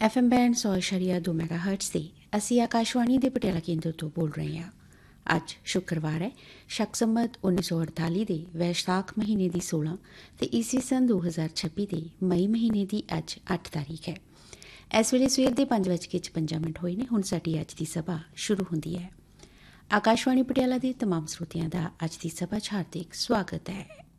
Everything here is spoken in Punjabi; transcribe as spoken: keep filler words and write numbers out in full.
ਐਫ ਐਮ ਬੈਂਡ ਸੌ ਇਸ਼ਾਰੀਆ ਦੋ ਮੈਗਾ ਹਰਟਸ ਤੇ ਅਸੀਂ ਆਕਾਸ਼ਵਾਣੀ ਦੇ ਪਟਿਆਲਾ ਕੇਂਦਰ ਤੋਂ ਬੋਲ ਰਹੇ ਹਾਂ। ਅੱਜ ਸ਼ੁੱਕਰਵਾਰ ਹੈ, ਸ਼ਕ ਸੰਮਤ ਉੱਨੀ ਸੌ ਅੜਤਾਲੀ ਦੇ ਵੈਸ਼ਾਖ ਮਹੀਨੇ ਦੀ ਸੋਲਾਂ ਤੇ ਈਸਵੀ ਸਨ ਦੋ ਹਜ਼ਾਰ ਛੱਬੀ ਦੇ ਮਈ ਮਹੀਨੇ ਦੀ ਅੱਜ ਅੱਠ ਤਾਰੀਖ ਹੈ। ਇਸ ਵੇਲੇ ਸਵੇਰ ਦੇ ਪੰਜ ਵੱਜ ਕੇ ਛਪੰਜਾ ਮਿੰਟ ਹੋਏ ਨੇ। ਹੁਣ ਸਾਡੀ ਅੱਜ ਦੀ ਸਭਾ ਸ਼ੁਰੂ ਹੁੰਦੀ ਹੈ। ਆਕਾਸ਼ਵਾਣੀ ਪਟਿਆਲਾ ਦੇ ਤਮਾਮ ਸਰੋਤਿਆਂ ਦਾ ਅੱਜ ਦੀ ਸਭਾ 'ਚ ਹਾਰਦਿਕ ਸਵਾਗਤ ਹੈ।